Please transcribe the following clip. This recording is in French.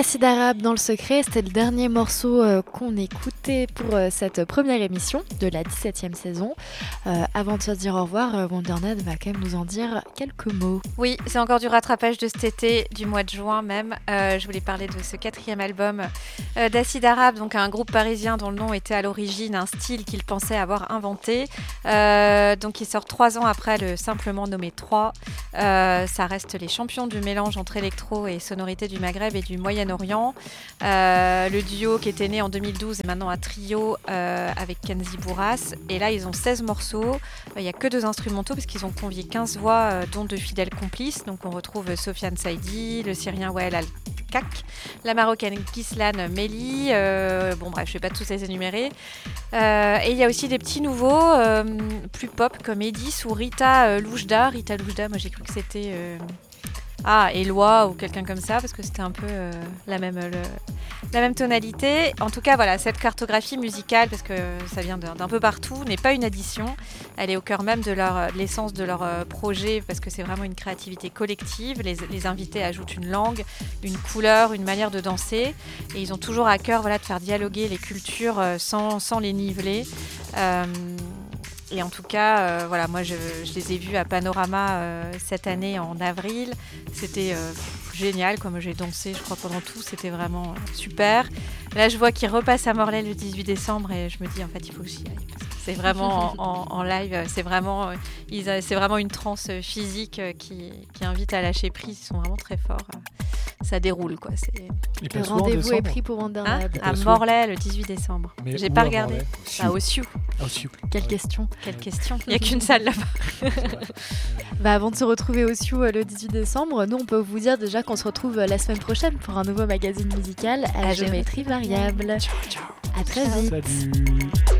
Acide Arabe dans le secret, c'était le dernier morceau qu'on écoutait pour cette première émission de la 17e saison. Avant de se dire au revoir, Wondernet va quand même nous en dire quelques mots. Oui, c'est encore du rattrapage de cet été, du mois de juin même. Je voulais parler de ce 4e album d'Acide Arabe, donc un groupe parisien dont le nom était à l'origine un style qu'il pensait avoir inventé. Donc il sort 3 ans après le simplement nommé 3. Ça reste les champions du mélange entre électro et sonorité du Maghreb et du Moyen-Orient. Le duo qui était né en 2012 est maintenant un trio avec Kenzi Bourras. Et là, ils ont 16 morceaux. Il n'y a que 2 instrumentaux parce qu'ils ont convié 15 voix, dont de fidèles complices. Donc on retrouve Sofiane Saidi, le Syrien Wael Al-Kak, la Marocaine Gislan Meli. Bon bref, je ne vais pas tous les énumérer. Et il y a aussi des petits nouveaux, plus pop, comme Edis ou Rita Loujda. Rita Loujda, moi j'ai cru que c'était... Éloi ou quelqu'un comme ça, parce que c'était un peu la même tonalité. En tout cas, voilà, cette cartographie musicale, parce que ça vient d'un peu partout, n'est pas une addition. Elle est au cœur même de l'essence de leur projet, parce que c'est vraiment une créativité collective. Les invités ajoutent une langue, une couleur, une manière de danser. Et ils ont toujours à cœur de faire dialoguer les cultures sans les niveler. Et en tout cas, moi je les ai vus à Panorama cette année en avril. C'était génial, comme j'ai dansé, je crois, pendant tout. C'était vraiment super. Là, je vois qu'ils repassent à Morlaix le 18 décembre et je me dis, en fait, il faut que j'y aille. Parce que c'est vraiment en live, c'est vraiment une transe physique qui invite à lâcher prise. Ils sont vraiment très forts. Ça déroule, quoi. Le rendez-vous est pris pour Wondernet. À Morlaix le 18 décembre. Mais j'ai pas regardé. Au Sioux. Quelle question. Il n'y a qu'une salle là-bas. Avant de se retrouver au Sioux le 18 décembre, nous on peut vous dire déjà qu'on se retrouve la semaine prochaine pour un nouveau magazine musical à géométrie variable. Ciao. À très vite. Salut.